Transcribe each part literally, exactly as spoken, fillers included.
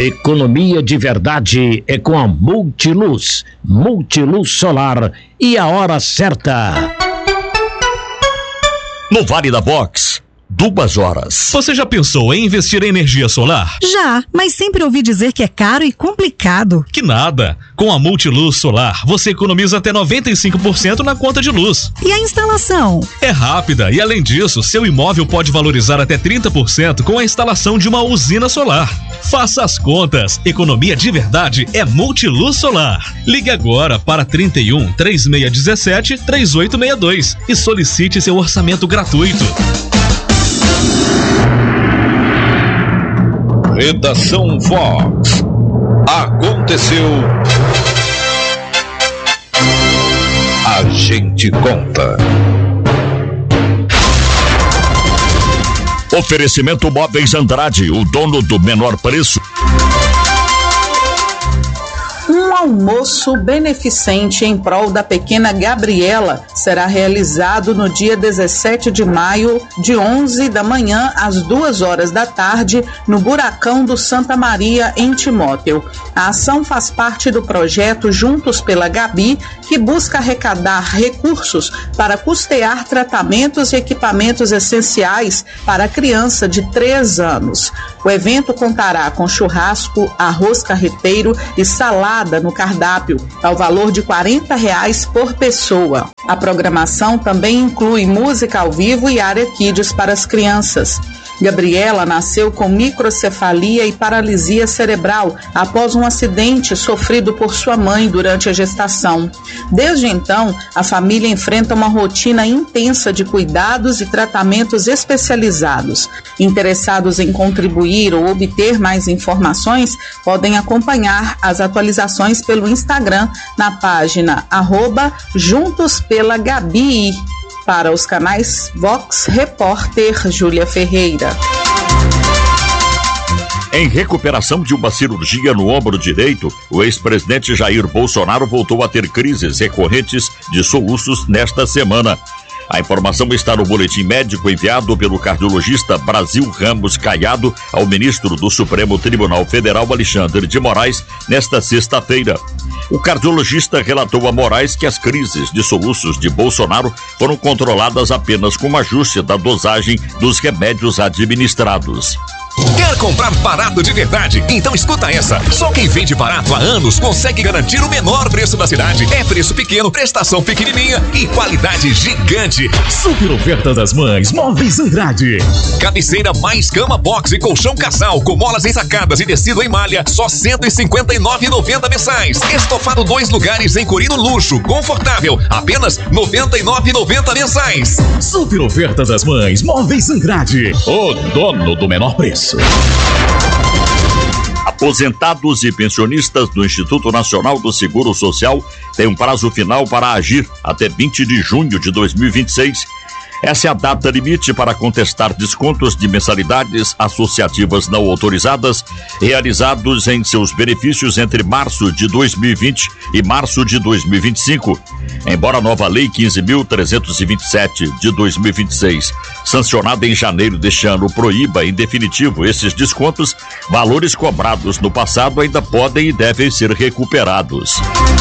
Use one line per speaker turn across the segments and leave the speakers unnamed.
Economia de verdade é com a Multiluz, Multiluz Solar e a hora certa.
No Vale da Box, duas horas.
Você já pensou em investir em energia solar?
Já, mas sempre ouvi dizer que é caro e complicado.
Que nada! Com a Multiluz Solar, você economiza até noventa e cinco por cento na conta de luz.
E a instalação?
É rápida e, além disso, seu imóvel pode valorizar até trinta por cento com a instalação de uma usina solar. Faça as contas. Economia de verdade é Multiluz Solar. Ligue agora para trinta e um, três seis um sete, três oito seis dois e solicite seu orçamento gratuito.
Redação Vox. Aconteceu. A gente conta. Oferecimento Móveis Andrade, o dono do menor preço.
Um almoço beneficente em prol da pequena Gabriela será realizado no dia dezessete de maio, de onze da manhã às duas horas da tarde, no Buracão do Santa Maria, em Timóteo. A ação faz parte do projeto Juntos pela Gabi, que busca arrecadar recursos para custear tratamentos e equipamentos essenciais para a criança de três anos. O evento contará com churrasco, arroz carreteiro e salada no cardápio, ao valor de quarenta reais por pessoa. A programação também inclui música ao vivo e área kids para as crianças. Gabriela nasceu com microcefalia e paralisia cerebral após um acidente sofrido por sua mãe durante a gestação. Desde então, a família enfrenta uma rotina intensa de cuidados e tratamentos especializados. Interessados em contribuir ou obter mais informações, podem acompanhar as atualizações pelo Instagram na página arroba Juntos pela Gabi. Para os canais Vox, repórter Júlia Ferreira.
Em recuperação de uma cirurgia no ombro direito, o ex-presidente Jair Bolsonaro voltou a ter crises recorrentes de soluços nesta semana. A informação está no boletim médico enviado pelo cardiologista Brasil Ramos Caiado ao ministro do Supremo Tribunal Federal, Alexandre de Moraes, nesta sexta-feira. O cardiologista relatou a Moraes que as crises de soluços de Bolsonaro foram controladas apenas com o ajuste da dosagem dos remédios administrados.
Quer comprar barato de verdade? Então escuta essa. Só quem vende barato há anos consegue garantir o menor preço da cidade. É preço pequeno, prestação pequenininha e qualidade gigante.
Super oferta das mães, Móveis Andrade.
Cabeceira mais cama box e colchão casal com molas ensacadas e tecido em malha, só cento e cinquenta e nove reais e noventa centavos mensais. Estofado dois lugares em corino luxo, confortável, apenas noventa e nove reais e noventa centavos mensais.
Super oferta das mães, Móveis Andrade. O dono do menor preço.
Aposentados e pensionistas do Instituto Nacional do Seguro Social têm um prazo final para agir até vinte de junho de dois mil e vinte e seis. Essa é a data limite para contestar descontos de mensalidades associativas não autorizadas realizados em seus benefícios entre março de dois mil e vinte e março de dois mil e vinte e cinco. Embora a nova Lei quinze mil trezentos e vinte e sete de dois mil e vinte e seis, sancionada em janeiro deste ano, proíba em definitivo esses descontos, valores cobrados no passado ainda podem e devem ser recuperados.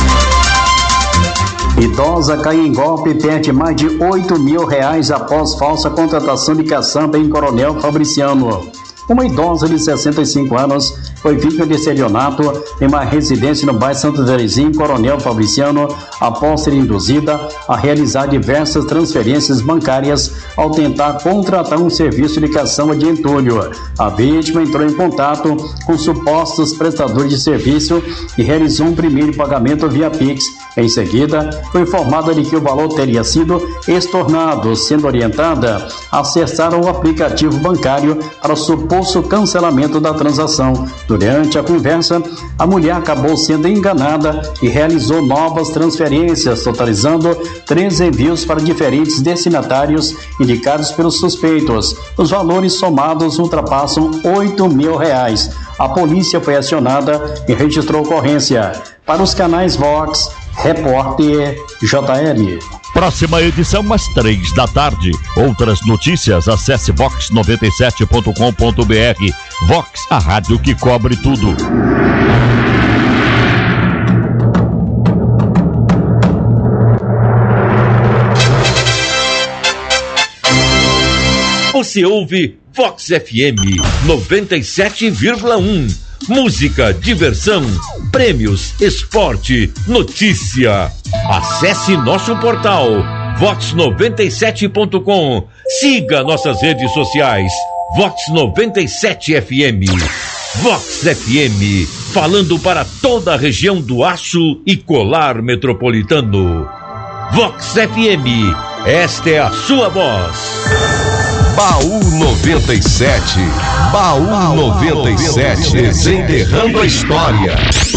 Idosa cai em golpe e perde mais de oito mil reais após falsa contratação de caçamba em Coronel Fabriciano. Uma idosa de sessenta e cinco anos foi vítima de estelionato em uma residência no bairro Santa Terezinha, em Coronel Fabriciano, após ser induzida a realizar diversas transferências bancárias ao tentar contratar um serviço de caçamba de entulho. A vítima entrou em contato com supostos prestadores de serviço e realizou um primeiro pagamento via Pix. Em seguida, foi informada de que o valor teria sido estornado, sendo orientada a acessar o aplicativo bancário para o suposto cancelamento da transação. Durante a conversa, a mulher acabou sendo enganada e realizou novas transferências, totalizando três envios para diferentes destinatários indicados pelos suspeitos. Os valores somados ultrapassam oito mil reais. A polícia foi acionada e registrou ocorrência. Para os canais Vox, Repórter J L.
Próxima edição às três da tarde. Outras notícias, acesse vox noventa e sete ponto com ponto br. Vox, a rádio que cobre tudo.
Você ouve Vox F M noventa e sete vírgula um. Música, diversão, prêmios, esporte, notícia. Acesse nosso portal vox noventa e sete ponto com. Siga nossas redes sociais. Vox noventa e sete F M. Vox F M, falando para toda a região do Aço e Colar Metropolitano. Vox F M, esta é a sua voz.
Baú noventa e sete. Baú noventa e sete. Desenterrando a história.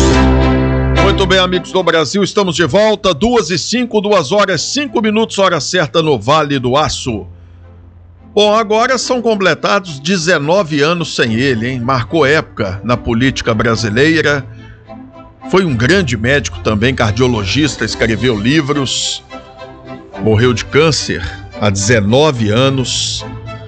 Muito bem, amigos do Brasil, estamos de volta. Duas e cinco, duas horas, cinco minutos, hora certa no Vale do Aço. Bom, agora são completados dezenove anos sem ele, hein? Marcou época na política brasileira. Foi um grande médico também, cardiologista, escreveu livros. Morreu de câncer há dezenove anos.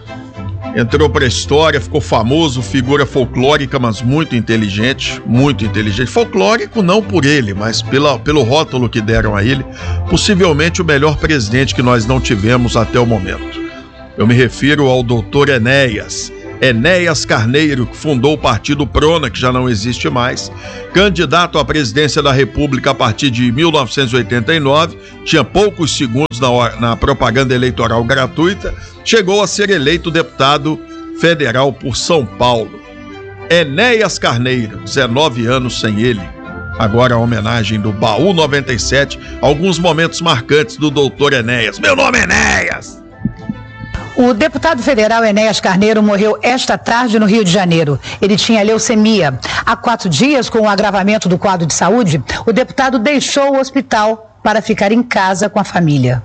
Entrou para a história, ficou famoso, figura folclórica, mas muito inteligente, muito inteligente. Folclórico não por ele, mas pela, pelo rótulo que deram a ele, possivelmente o melhor presidente que nós não tivemos até o momento. Eu me refiro ao doutor Enéas, Enéas Carneiro, que fundou o partido Prona, que já não existe mais, candidato à presidência da República a partir de mil novecentos e oitenta e nove, tinha poucos segundos na, na propaganda eleitoral gratuita, chegou a ser eleito deputado federal por São Paulo. Enéas Carneiro, dezenove anos sem ele. Agora a homenagem do Baú noventa e sete, alguns momentos marcantes do doutor Enéas. Meu nome é Enéas!
O deputado federal Enéas Carneiro morreu esta tarde no Rio de Janeiro. Ele tinha leucemia. Há quatro dias, com o agravamento do quadro de saúde, o deputado deixou o hospital para ficar em casa com a família.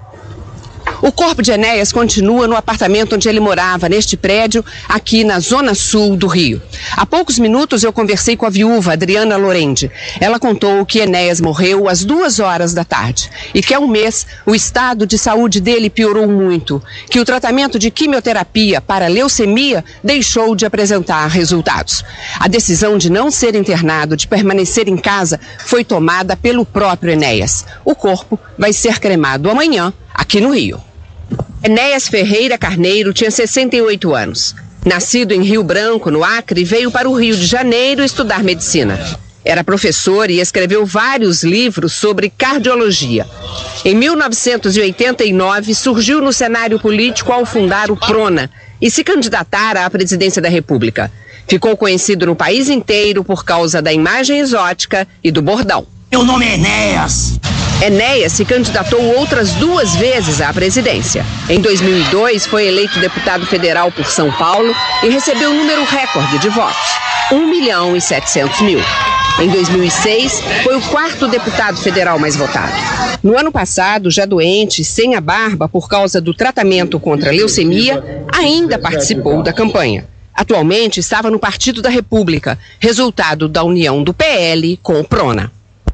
O corpo de Enéas continua no apartamento onde ele morava, neste prédio, aqui na zona sul do Rio. Há poucos minutos eu conversei com a viúva, Adriana Lorente. Ela contou que Enéas morreu às duas horas da tarde e que há um mês o estado de saúde dele piorou muito, que o tratamento de quimioterapia para leucemia deixou de apresentar resultados. A decisão de não ser internado, de permanecer em casa, foi tomada pelo próprio Enéas. O corpo vai ser cremado amanhã, aqui no Rio. Enéas Ferreira Carneiro tinha sessenta e oito anos. Nascido em Rio Branco, no Acre, veio para o Rio de Janeiro estudar medicina. Era professor e escreveu vários livros sobre cardiologia. Em mil novecentos e oitenta e nove, surgiu no cenário político ao fundar o Prona e se candidatar à presidência da República. Ficou conhecido no país inteiro por causa da imagem exótica e do bordão.
Meu nome é Enéas.
Enéas se candidatou outras duas vezes à presidência. Em dois mil e dois, foi eleito deputado federal por São Paulo e recebeu um número recorde de votos, um milhão e setecentos mil. Em dois mil e seis, foi o quarto deputado federal mais votado. No ano passado, já doente, sem a barba por causa do tratamento contra a leucemia, ainda participou da campanha. Atualmente estava no Partido da República, resultado da união do P L com o Prona.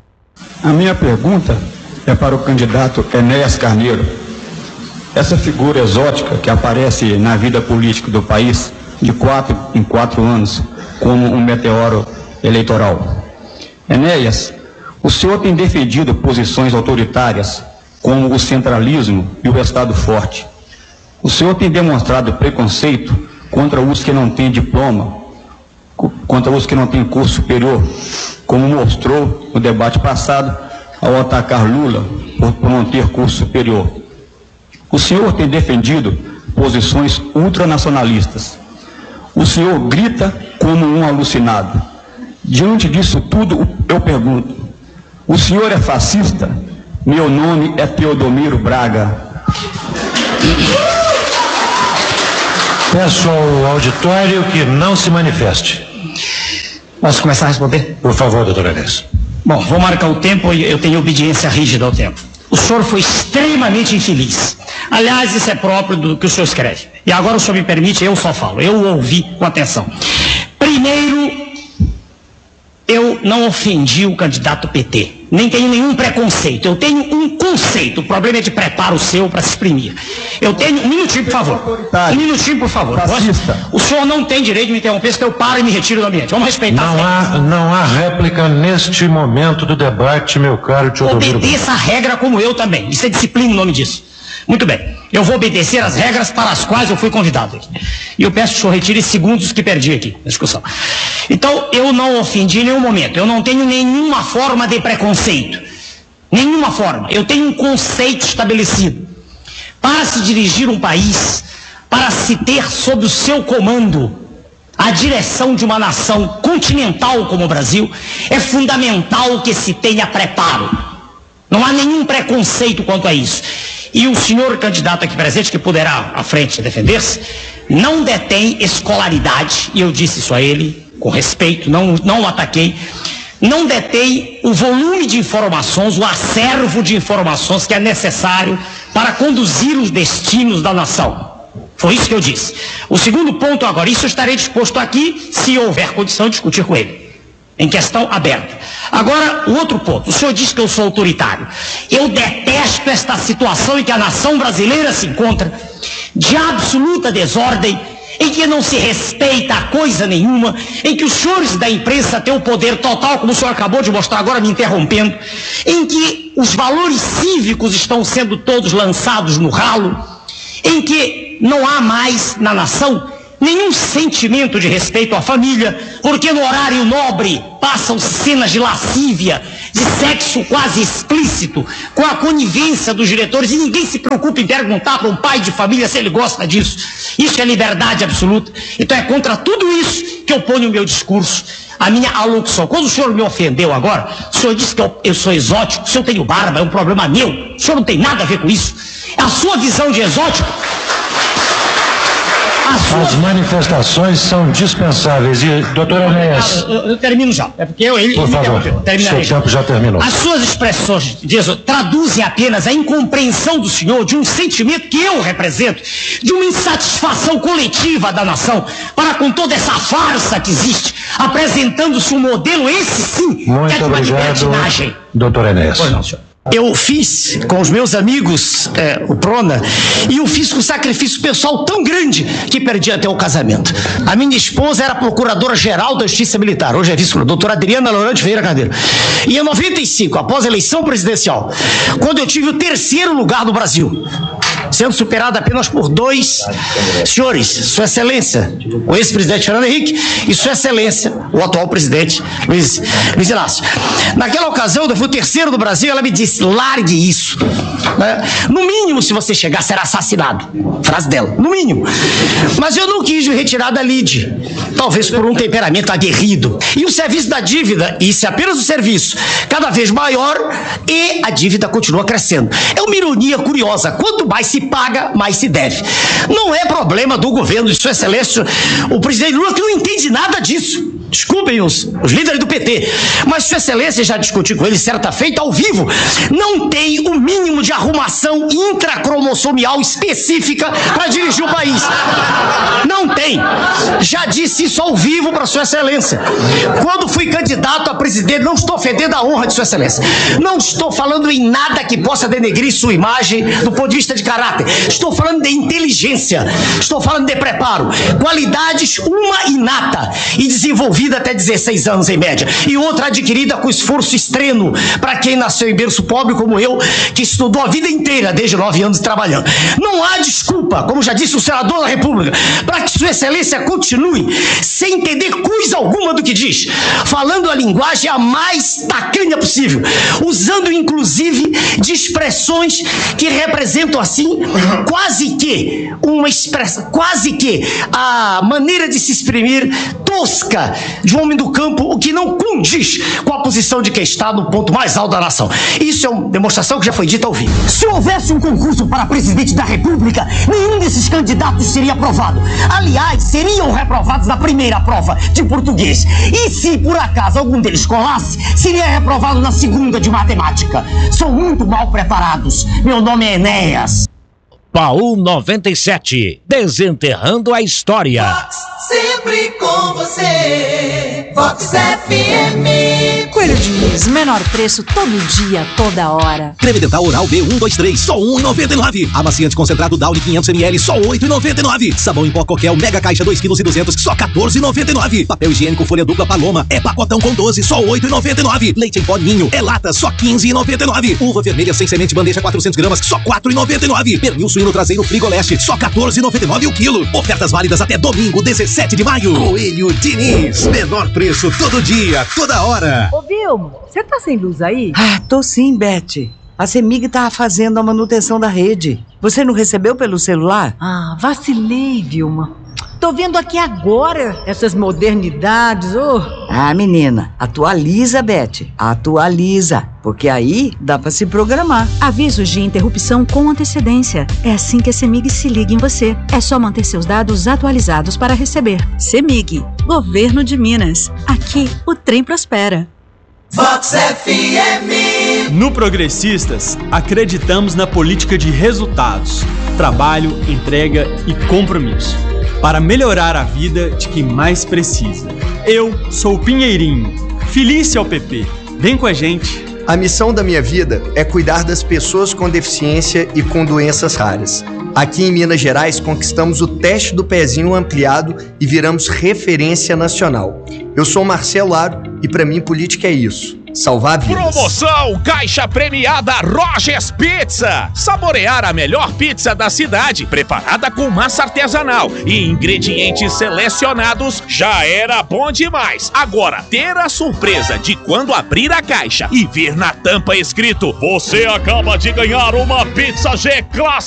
A minha pergunta é para o candidato Enéas Carneiro. Essa figura exótica que aparece na vida política do país de quatro em quatro anos como um meteoro eleitoral. Enéas, o senhor tem defendido posições autoritárias como o centralismo e o Estado forte. O senhor tem demonstrado preconceito contra os que não têm diploma, contra os que não têm curso superior, como mostrou no debate passado ao atacar Lula por, por não ter curso superior. O senhor tem defendido posições ultranacionalistas. O senhor grita como um alucinado. Diante disso tudo, eu pergunto, o senhor é fascista? Meu nome é Teodomiro Braga.
Peço ao auditório que não se manifeste.
Posso começar a responder?
Por favor, doutor Enéas.
Bom, vou marcar o tempo e eu tenho obediência rígida ao tempo. O senhor foi extremamente infeliz. Aliás, isso é próprio do que o senhor escreve. E agora o senhor me permite, eu só falo. Eu ouvi com atenção. Primeiro, eu não ofendi o candidato P T. nem tenho nenhum preconceito. Eu tenho um conceito. O problema é de preparo seu para se exprimir. Eu tenho... Um minutinho, por favor. Um minutinho, por favor. O senhor não tem direito de me interromper, se eu paro e me retiro do ambiente. Vamos respeitar.
Não há, não há réplica neste momento do debate, meu caro Teodomiro.
Obedeça a regra como eu também. Isso é disciplina o nome disso. Muito bem. Eu vou obedecer as regras para as quais eu fui convidado. E eu peço que o senhor retire segundos que perdi aqui na discussão. Então, eu não ofendi em nenhum momento. Eu não tenho nenhuma forma de preconceito. Nenhuma forma. Eu tenho um conceito estabelecido. Para se dirigir um país, para se ter sob o seu comando a direção de uma nação continental como o Brasil, é fundamental que se tenha preparo. Não há nenhum preconceito quanto a isso. E o senhor candidato aqui presente, que poderá à frente defender-se, não detém escolaridade, e eu disse isso a ele com respeito, não, não o ataquei, não detém o volume de informações, o acervo de informações que é necessário para conduzir os destinos da nação. Foi isso que eu disse. O segundo ponto agora, isso eu estarei disposto aqui, se houver condição de discutir com ele, em questão aberta. Agora, o outro ponto, o senhor diz que eu sou autoritário. Eu detesto esta situação em que a nação brasileira se encontra, de absoluta desordem, em que não se respeita a coisa nenhuma, em que os senhores da imprensa têm o poder total, como o senhor acabou de mostrar agora me interrompendo, em que os valores cívicos estão sendo todos lançados no ralo, em que não há mais na nação nenhum sentimento de respeito à família, porque no horário nobre passam cenas de lascívia, de sexo quase explícito, com a conivência dos diretores, e ninguém se preocupa em perguntar para um pai de família se ele gosta disso. Isso é liberdade absoluta. Então é contra tudo isso que eu ponho o meu discurso, a minha alocução. Quando o senhor me ofendeu agora, o senhor disse que eu, eu sou exótico, o senhor tem barba, é um problema meu, o senhor não tem nada a ver com isso. A sua visão de exótico...
As manifestações são dispensáveis. E, doutor Enéas...
Eu, eu, eu termino já. É porque eu... Ele,
por
ele
favor, seu
já.
tempo já terminou.
As suas expressões de exótico traduzem apenas a incompreensão do senhor de um sentimento que eu represento, de uma insatisfação coletiva da nação, para com toda essa farsa que existe, apresentando-se um modelo, esse sim,
muito
que é de uma libertinagem.
Doutor Enéas.
Pois não, senhor. Eu fiz com os meus amigos é, o Prona, e eu fiz com sacrifício pessoal tão grande que perdi até o casamento. A minha esposa era procuradora-geral da Justiça Militar, hoje é vice-procuradora, doutora Adriana Lorante Ferreira Carneiro. E em noventa e cinco, após a eleição presidencial, quando eu tive o terceiro lugar no Brasil, sendo superado apenas por dois senhores, Sua Excelência, o ex-presidente Fernando Henrique, e Sua Excelência, o atual presidente Luiz, Luiz Inácio. Naquela ocasião, eu fui o terceiro do Brasil, ela me disse: largue isso, né? No mínimo, se você chegar, será assassinado. Frase dela, no mínimo. Mas eu não quis me retirar da lide, talvez por um temperamento aguerrido. E o serviço da dívida, isso é apenas o serviço, cada vez maior, e a dívida continua crescendo. É uma ironia curiosa: quanto mais se paga, mais se deve. Não é problema do governo de Sua Excelência, o presidente Lula, que não entende nada disso. Desculpem os, os líderes do P T, mas Sua Excelência, já discuti com ele certa feita ao vivo, não tem o mínimo de arrumação intracromossomial específica para dirigir o país. Não tem. Já disse isso ao vivo para Sua Excelência. Quando fui candidato a presidente, não estou ofendendo a honra de Sua Excelência. Não estou falando em nada que possa denegrir sua imagem do ponto de vista de caráter. Estou falando de inteligência. Estou falando de preparo. Qualidades, uma inata e desenvolvida até dezesseis anos em média, e outra adquirida com esforço extremo para quem nasceu em berço pobre como eu, que estudou a vida inteira, desde nove anos trabalhando. Não há desculpa, como já disse o senador da República, para que Sua Excelência continue sem entender coisa alguma do que diz, falando a linguagem a mais tacanha possível, usando inclusive de expressões que representam assim, quase que uma expressão, quase que a maneira de se exprimir tosca de um homem do campo, o que não condiz com a posição de quem está no ponto mais alto da nação. Isso é uma demonstração que já foi dita ao vivo. Se houvesse um concurso para presidente da República, nenhum desses candidatos seria aprovado. Aliás, seriam reprovados na primeira prova de português. E se por acaso algum deles colasse, seria reprovado na segunda de matemática. São muito mal preparados. Meu nome é Enéas.
Paul noventa e sete, desenterrando a história.
Vox, sempre com você. Vox F M.
Coelho Diniz, menor preço todo dia, toda hora.
Creme dental oral B um dois três, só um real e noventa e nove centavos. Amaciante concentrado Downy quinhentos mililitros, só oito reais e noventa e nove centavos. Sabão em pó Coquel, mega caixa dois quilos e duzentos, só quatorze reais e noventa e nove centavos. Papel higiênico folha dupla Paloma, é pacotão com doze, só oito reais e noventa e nove centavos. Leite em pó Ninho, é lata, só quinze reais e noventa e nove centavos. Uva vermelha sem semente bandeja quatrocentos gramas, só quatro reais e noventa e nove centavos. Pernil suíno traseiro Frigoleste, só quatorze reais e noventa e nove centavos o quilo. Ofertas válidas até domingo, dezessete de maio. Coelho Diniz, menor preço todo dia, toda hora.
Ô, Vilmo, você tá sem luz aí?
Ah, tô sim, Beth. A CEMIG tá fazendo a manutenção da rede. Você não recebeu pelo celular?
Ah, vacilei, Vilma. Tô vendo aqui agora essas modernidades, ô. Oh.
Ah, menina, atualiza, Beth. Atualiza, porque aí dá pra se programar.
Avisos de interrupção com antecedência. É assim que a CEMIG se liga em você. É só manter seus dados atualizados para receber. CEMIG, Governo de Minas. Aqui o trem prospera.
Vox F M.
No Progressistas, acreditamos na política de resultados, trabalho, entrega e compromisso, para melhorar a vida de quem mais precisa. Eu sou o Pinheirinho, feliz ao P P. Vem com a gente.
A missão da minha vida é cuidar das pessoas com deficiência e com doenças raras. Aqui em Minas Gerais, conquistamos o teste do pezinho ampliado e viramos referência nacional. Eu sou Marcelo Aro e para mim política é isso. Salvar vidas.
Promoção Caixa Premiada Rogers Pizza. Saborear a melhor pizza da cidade, preparada com massa artesanal e ingredientes selecionados, já era bom demais. Agora, ter a surpresa de quando abrir a caixa e ver na tampa escrito: você acaba de ganhar uma pizza G Classe